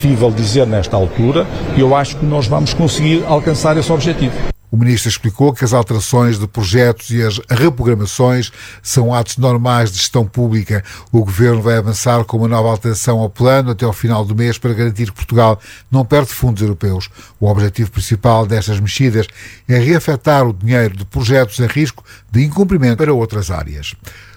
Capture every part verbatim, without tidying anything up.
É possível dizer nesta altura, e eu acho que nós vamos conseguir alcançar esse objetivo. O Ministro explicou que as alterações de projetos e as reprogramações são atos normais de gestão pública. O Governo vai avançar com uma nova alteração ao plano até ao final do mês para garantir que Portugal não perde fundos europeus. O objetivo principal destas mexidas é reafetar o dinheiro de projetos em risco de incumprimento para outras áreas.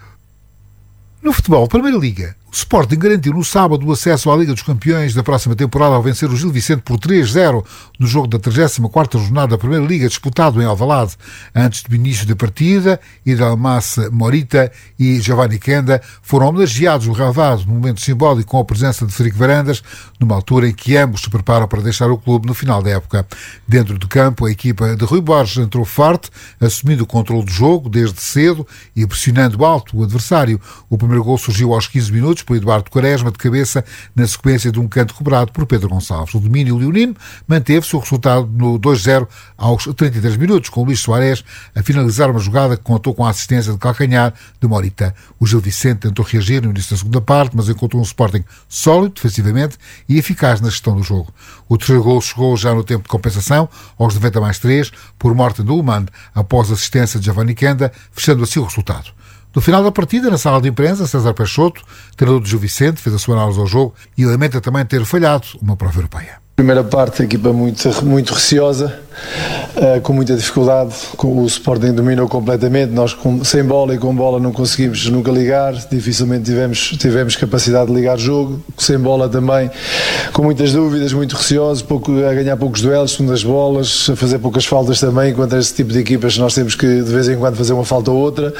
No futebol, Primeira Liga, o Sporting garantiu no sábado o acesso à Liga dos Campeões da próxima temporada ao vencer o Gil Vicente por três a zero no jogo da trigésima quarta jornada da Primeira Liga, disputado em Alvalade. Antes do início da partida, Idalmassa Morita e Giovanni Kenda foram homenageados no relvado num momento simbólico com a presença de Frederico Varandas, numa altura em que ambos se preparam para deixar o clube no final da época. Dentro do campo, a equipa de Rui Borges entrou forte, assumindo o controle do jogo desde cedo e pressionando alto o adversário. O primeiro gol surgiu aos quinze minutos por Eduardo Quaresma de cabeça na sequência de um canto cobrado por Pedro Gonçalves. O domínio leonino manteve-se o resultado no dois a zero aos trinta e três minutos, com Luís Soares a finalizar uma jogada que contou com a assistência de calcanhar de Morita. O Gil Vicente tentou reagir no início da segunda parte, mas encontrou um Sporting sólido defensivamente e eficaz na gestão do jogo. O terceiro gol chegou já no tempo de compensação, aos noventa mais três, por Morten Duhlmann, após a assistência de Giovanni Kenda, fechando assim o resultado. No final da partida, na sala de imprensa, César Peixoto, treinador do Gil Vicente, fez a sua análise ao jogo e lamenta também ter falhado uma prova europeia. Primeira parte, a equipa muito, muito receosa, uh, com muita dificuldade, com, o Sporting dominou completamente, nós com, sem bola e com bola não conseguimos nunca ligar, dificilmente tivemos, tivemos capacidade de ligar jogo, sem bola também, com muitas dúvidas, muito receosos, pouco, a ganhar poucos duelos, segundas bolas, a fazer poucas faltas também, contra este tipo de equipas nós temos que de vez em quando fazer uma falta ou outra.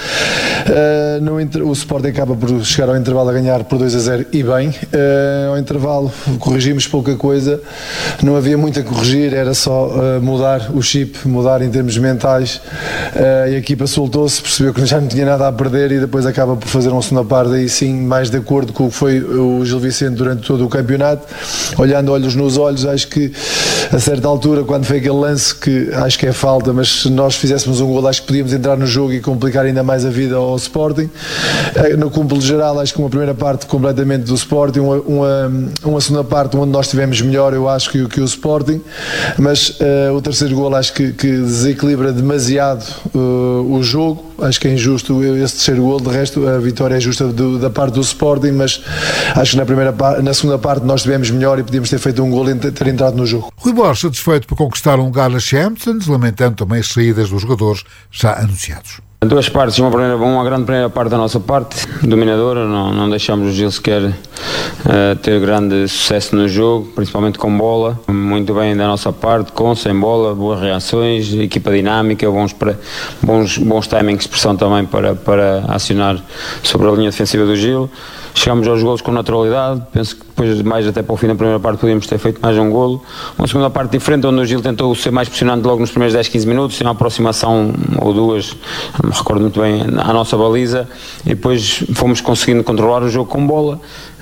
Uh, no inter, o Sporting acaba por chegar ao intervalo a ganhar por dois a zero e bem, uh, ao intervalo corrigimos pouca coisa. Não havia muito a corrigir, era só uh, mudar o chip, mudar em termos mentais, uh, e a equipa soltou-se, percebeu que já não tinha nada a perder e depois acaba por fazer uma segunda parte aí sim mais de acordo com o que foi o Gil Vicente durante todo o campeonato. Olhando olhos nos olhos, acho que a certa altura, quando foi aquele lance que acho que é falta, mas se nós fizéssemos um gol acho que podíamos entrar no jogo e complicar ainda mais a vida ao Sporting. Uh, no cúmpulo geral, acho que uma primeira parte completamente do Sporting, uma, uma, uma segunda parte onde nós estivemos melhor, eu acho acho que, que o Sporting, mas uh, o terceiro gol acho que, que desequilibra demasiado uh, o jogo, acho que é injusto esse terceiro gol, de resto a vitória é justa do, da parte do Sporting, mas acho que na, primeira, na segunda parte nós estivemos melhor e podíamos ter feito um gol e ter entrado no jogo. Rui Borges satisfeito por conquistar um lugar na Champions, lamentando também as saídas dos jogadores já anunciados. Duas partes, uma, primeira, uma grande primeira parte da nossa parte, dominadora, não, não deixamos o Gil sequer uh, ter grande sucesso no jogo, principalmente com bola, muito bem da nossa parte, com, sem bola, boas reações, equipa dinâmica, bons, bons, bons timings de expressão também para, para acionar sobre a linha defensiva do Gil. Chegámos aos golos com naturalidade, penso que depois mais até para o fim da primeira parte podíamos ter feito mais um golo. Uma segunda parte diferente, onde o Gil tentou ser mais pressionante logo nos primeiros dez, quinze minutos, tem uma aproximação ou duas, não me recordo muito bem, à nossa baliza, e depois fomos conseguindo controlar o jogo com bola,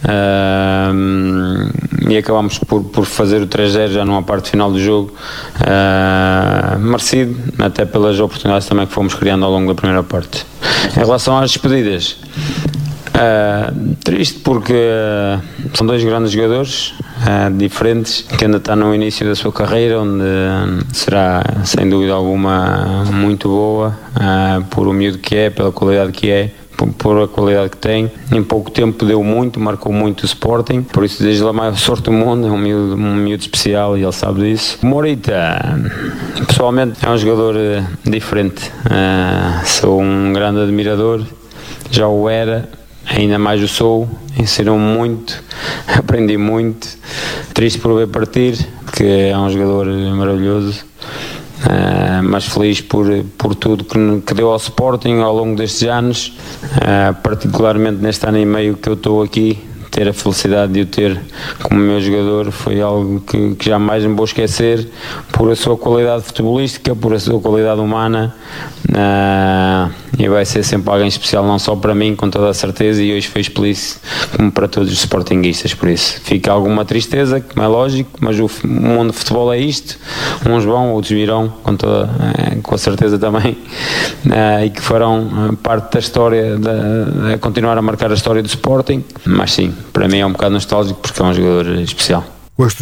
uh, e acabámos por, por fazer o três a zero já numa parte final do jogo, uh, merecido, até pelas oportunidades também que fomos criando ao longo da primeira parte. Em relação às despedidas, Uh, triste porque uh, são dois grandes jogadores uh, diferentes, que ainda está no início da sua carreira, onde uh, será sem dúvida alguma muito boa, uh, por o miúdo que é, pela qualidade que é, por, por a qualidade que tem. Em pouco tempo deu muito, marcou muito o Sporting, por isso desejo-lhe a maior sorte do mundo. É um miúdo, um miúdo especial e ele sabe disso. Morita, pessoalmente é um jogador uh, diferente, uh, sou um grande admirador, já o era, ainda mais o sou, ensinou muito, aprendi muito, triste por ver partir, porque é um jogador maravilhoso, uh, mas feliz por, por tudo que, que deu ao Sporting ao longo destes anos, uh, particularmente neste ano e meio que eu estou aqui. Ter a felicidade de o ter como meu jogador foi algo que, que jamais me vou esquecer, por a sua qualidade futebolística, por a sua qualidade humana, uh, e vai ser sempre alguém especial, não só para mim, com toda a certeza, e hoje foi explícito como para todos os sportinguistas. Por isso fica alguma tristeza, como é lógico, mas o mundo de futebol é isto, uns vão, outros virão, com, toda, uh, com a certeza também, uh, e que farão uh, parte da história, de, de continuar a marcar a história do Sporting, mas sim, para mim é um bocado nostálgico porque é um jogador especial.